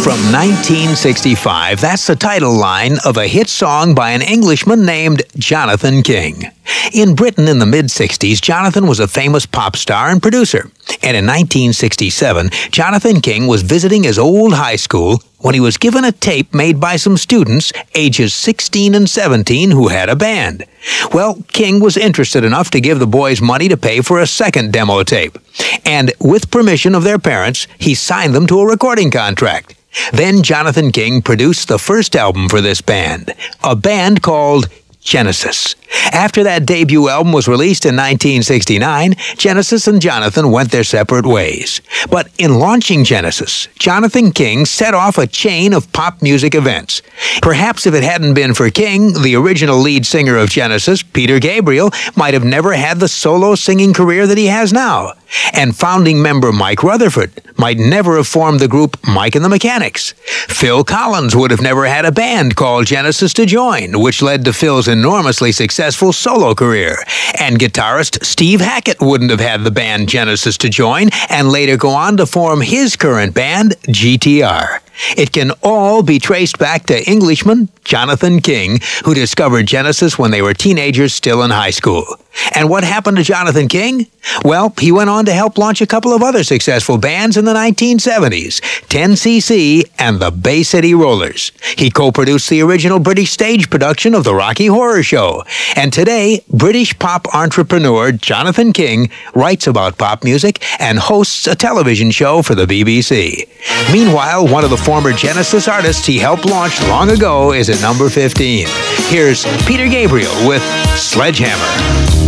From 1965, that's the title line of a hit song by an Englishman named Jonathan King. In Britain in the mid-60s, Jonathan was a famous pop star and producer. And in 1967, Jonathan King was visiting his old high school when he was given a tape made by some students ages 16 and 17 who had a band. Well, King was interested enough to give the boys money to pay for a second demo tape. And with permission of their parents, he signed them to a recording contract. Then Jonathan King produced the first album for this band, a band called Genesis. After that debut album was released in 1969, Genesis and Jonathan went their separate ways. But in launching Genesis, Jonathan King set off a chain of pop music events. Perhaps if it hadn't been for King, the original lead singer of Genesis, Peter Gabriel, might have never had the solo singing career that he has now. And founding member Mike Rutherford might never have formed the group Mike and the Mechanics. Phil Collins would have never had a band called Genesis to join, which led to Phil's enormously successful solo career. And guitarist Steve Hackett wouldn't have had the band Genesis to join and later go on to form his current band, GTR. It can all be traced back to Englishman Jonathan King, who discovered Genesis when they were teenagers still in high school. And what happened to Jonathan King? Well, he went on to help launch a couple of other successful bands in the 1970s, 10cc and the Bay City Rollers. He co-produced the original British stage production of The Rocky Horror Show. And today, British pop entrepreneur Jonathan King writes about pop music and hosts a television show for the BBC. Meanwhile, one of the former Genesis artists he helped launch long ago is at number 15. Here's Peter Gabriel with Sledgehammer.